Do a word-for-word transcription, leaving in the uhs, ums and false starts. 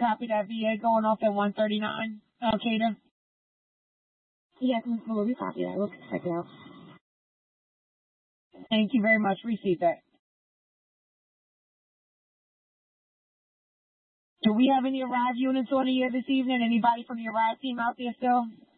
copy that V A going off at one thirty-nine. Uh, Kaden? Yes, Miss Moore, we copy that. We'll check it out. Thank you very much. Receive that. Do we have any Arrive units on here this evening? Anybody from the Arrive team out there still?